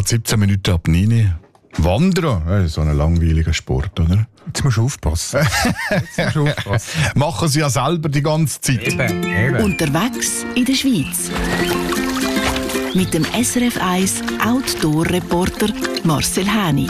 Gerade 17 Minuten ab 9. Wandern, so ein langweiliger Sport, oder? Jetzt musst du aufpassen. Machen sie ja selber die ganze Zeit. Eben. Unterwegs in der Schweiz. Mit dem SRF 1 Outdoor-Reporter Marcel Häni.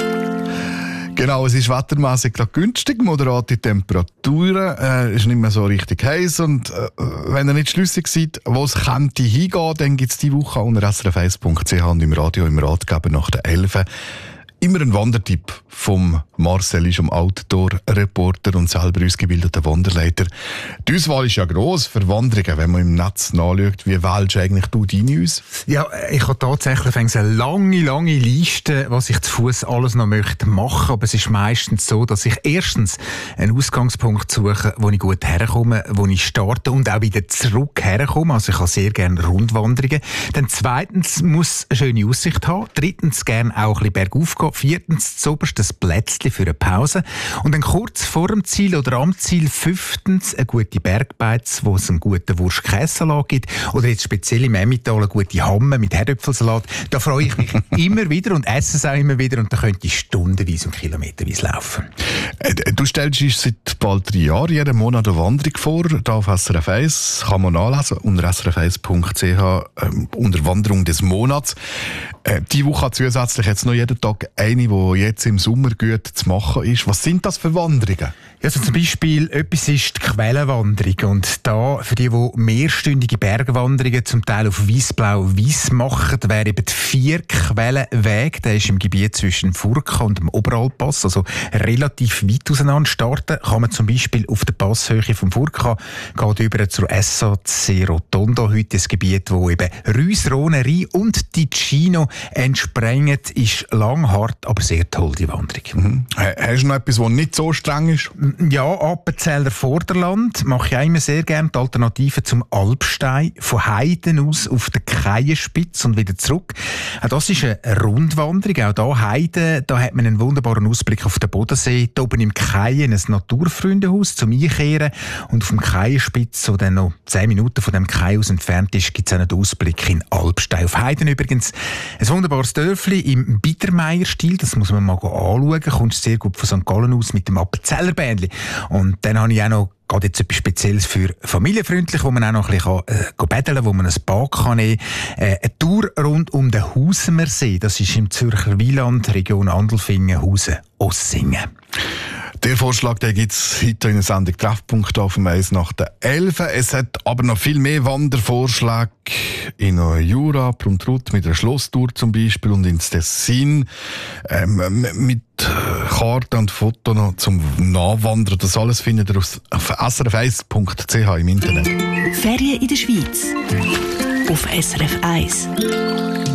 Genau, es ist wettermässig günstig, moderate Temperaturen, ist nicht mehr so richtig heiß und wenn ihr nicht schlüssig seid, wo es könnte hingehen, dann gibt es diese Woche unter srf1.ch und im Radio, im Ratgeber nach der 11 immer ein Wandertipp vom Marcel, ist Outdoor-Reporter und selber ausgebildeter Wanderleiter. Die Auswahl ist ja gross für Wanderungen, wenn man im Netz nachschaut. Wie wählst du eigentlich deine aus? Ja, ich habe tatsächlich eine lange Liste, was ich zu Fuß alles noch möchte machen. Aber es ist meistens so, dass ich erstens einen Ausgangspunkt suche, wo ich gut herkomme, wo ich starte und auch wieder zurück herkomme. Also ich habe sehr gerne Rundwanderungen. Dann zweitens muss eine schöne Aussicht haben. Drittens gerne auch ein bisschen bergauf gehen. Viertens zuoberst das Plätzchen für eine Pause. Und dann kurz vor dem Ziel oder am Ziel fünftens eine gute Bergbeiz, wo es einen guten Wurst-Käsesalat gibt. Oder jetzt speziell im Emmental eine gute Hamme mit Herdöpfelsalat. Da freue ich mich immer wieder und esse es auch immer wieder. Und da könnte ich stundenweise und kilometerweise laufen. Du stellst uns seit bald 3 Jahren jeden Monat eine Wanderung vor. Da auf SRF 1 kann man nachlesen unter srf1.ch unter Wanderung des Monats. Die Woche zusätzlich jetzt noch jeden Tag eine, die jetzt im Sommer gut zu machen ist. Was sind das für Wanderungen? Ja, also zum Beispiel etwas ist die Quellenwanderung. Und da, für die mehrstündige Bergwanderungen zum Teil auf Weissblau-Weiss machen, wäre eben die 4-Quellenweg. Der ist im Gebiet zwischen Furka und dem Oberalpass, also relativ weit auseinander. Starten kann man zum Beispiel auf der Passhöhe vom Furka, geht über zur SAC Rotondo, heute das Gebiet, wo eben Rüs, Rhone, Rhein und Ticino entsprengen. Ist lang, hart, aber sehr toll, die Wanderung. Hast du noch etwas, das nicht so streng ist? Ja, Appenzeller Vorderland mache ich auch immer sehr gerne. Die Alternative zum Alpstein. Von Heiden aus auf der Keienspitze und wieder zurück. Auch das ist eine Rundwanderung. Auch da Heiden, da hat man einen wunderbaren Ausblick auf den Bodensee. Da oben im Keien ein Naturfreundehaus zum Einkehren. Und auf dem Keienspitz, so dann noch 10 Minuten von dem Kai aus entfernt ist, gibt es auch einen Ausblick in Alpstein. Auf Heiden übrigens ein wunderbares Dörfli im Biedermeier-Stil. Das muss man mal anschauen. Kommst sehr gut von St. Gallen aus mit dem Appenzeller Bändli. Und dann habe ich auch noch gerade jetzt etwas Spezielles für familienfreundlich, wo man auch noch ein bisschen betteln kann, wo man ein Bad kann nehmen kann. Eine Tour rund um den Hausemersee. Das ist im Zürcher Wieland, Region Andelfingen, Hausen-Ossingen. Der Vorschlag, den gibt es heute in der Sendung Treffpunkt auf dem 1 nach der 11. Es hat aber noch viel mehr Wandervorschläge in Jura, Pruntrut mit einer Schlosstour zum Beispiel und ins Tessin mit Karten und Fotos noch zum Nachwandern. Das alles findet ihr auf srf1.ch im Internet. Ferien in der Schweiz. Auf SRF 1.